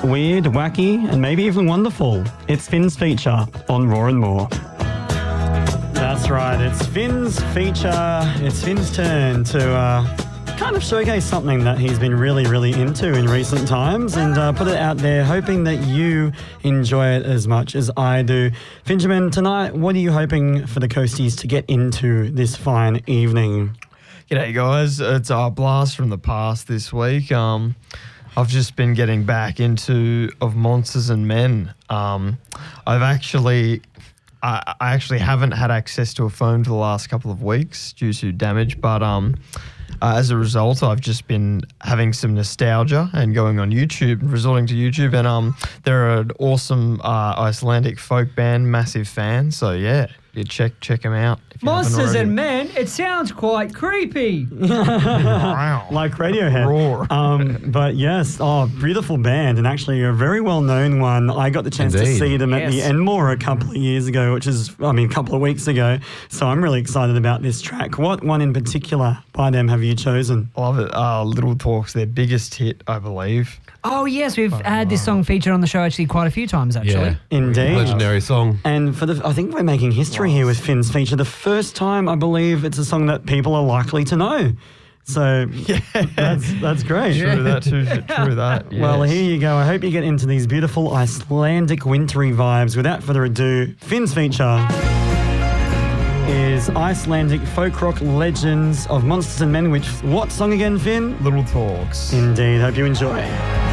weird, wacky, and maybe even wonderful. It's Finn's feature on Raw and More. That's right, it's Finn's feature. It's Finn's turn to kind of showcase something that he's been really, really into in recent times and put it out there, hoping that you enjoy it as much as I do. Finjamin, tonight, what are you hoping for the Coasties to get into this fine evening? G'day guys, it's our blast from the past this week. I've just been getting back into Of Monsters and Men. I actually haven't had access to a phone for the last couple of weeks due to damage, but as a result, I've just been having some nostalgia and going on YouTube, resorting to YouTube, and they're an awesome Icelandic folk band, massive fan. So yeah, you check them out. Monsters and Men. It sounds quite creepy. Like Radiohead. But yes, beautiful band, and actually a very well-known one. I got the chance to see them at the Enmore a couple of years ago, a couple of weeks ago. So I'm really excited about this track. What one in particular by them have you chosen? Love it. Little Talks, their biggest hit, I believe. Oh, yes, we've had this song featured on the show actually quite a few times, actually. Yeah. Indeed. Legendary song. And I think we're making history here with Finn's feature. The first time, I believe, it's a song that people are likely to know. So that's great. True that. Yes. Well, here you go. I hope you get into these beautiful Icelandic wintry vibes. Without further ado, Finn's feature is Icelandic folk rock legends of Monsters and Men, which, what song again, Finn? Little Talks. Indeed. Hope you enjoy.